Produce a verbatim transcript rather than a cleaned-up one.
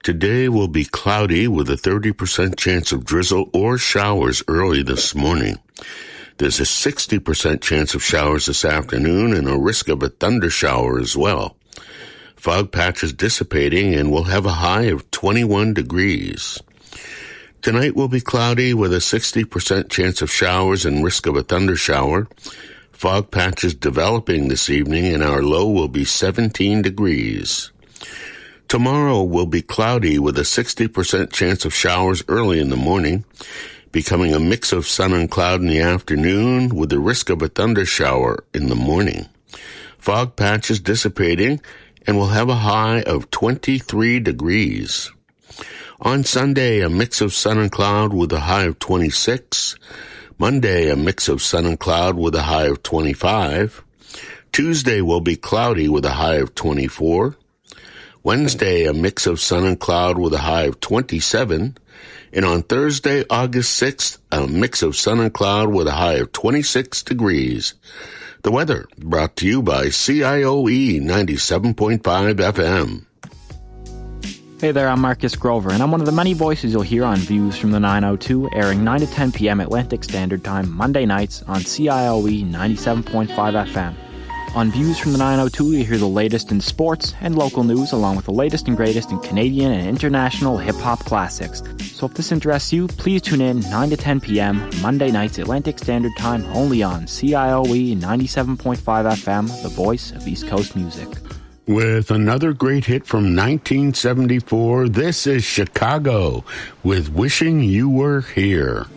Today will be cloudy with a thirty percent chance of drizzle or showers early this morning. There's a sixty percent chance of showers this afternoon and a risk of a thunder shower as well. Fog patches dissipating and we'll have a high of twenty-one degrees. Tonight will be cloudy with a sixty percent chance of showers and risk of a thunder shower. Fog patches developing this evening and our low will be seventeen degrees. Tomorrow will be cloudy with a sixty percent chance of showers early in the morning, becoming a mix of sun and cloud in the afternoon with the risk of a thunder shower in the morning. Fog patches dissipating and we'll have a high of twenty-three degrees. On Sunday, a mix of sun and cloud with a high of twenty-six. Monday, a mix of sun and cloud with a high of twenty-five. Tuesday will be cloudy with a high of twenty-four. Wednesday, a mix of sun and cloud with a high of twenty-seven. And on Thursday, August sixth, a mix of sun and cloud with a high of twenty-six degrees. The weather brought to you by C I O E ninety-seven point five F M. Hey there, I'm Marcus Grover, and I'm one of the many voices you'll hear on Views from the nine oh two, airing nine to ten p.m. Atlantic Standard Time, Monday nights on C I O E ninety-seven point five F M. On Views from the nine oh two, you hear the latest in sports and local news, along with the latest and greatest in Canadian and international hip-hop classics. So if this interests you, please tune in nine to ten p.m. Monday nights Atlantic Standard Time, only on C I O E ninety-seven point five F M, the voice of East Coast music. With another great hit from nineteen seventy-four, this is Chicago with Wishing You Were Here.